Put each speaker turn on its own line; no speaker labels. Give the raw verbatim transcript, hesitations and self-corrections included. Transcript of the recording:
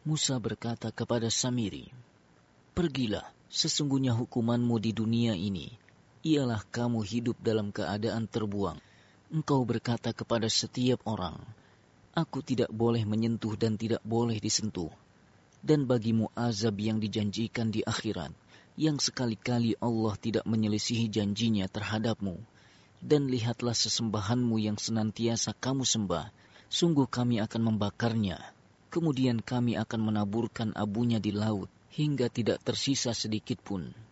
Musa berkata kepada Samiri, "Pergilah, sesungguhnya hukumanmu di dunia ini ialah kamu hidup dalam keadaan terbuang. Engkau berkata kepada setiap orang, aku tidak boleh menyentuh dan tidak boleh disentuh. Dan bagimu azab yang dijanjikan di akhirat, yang sekali-kali Allah tidak menyelisihi janjinya terhadapmu. Dan lihatlah sesembahanmu yang senantiasa kamu sembah, sungguh kami akan membakarnya. Kemudian kami akan menaburkan abunya di laut, hingga tidak tersisa sedikit pun.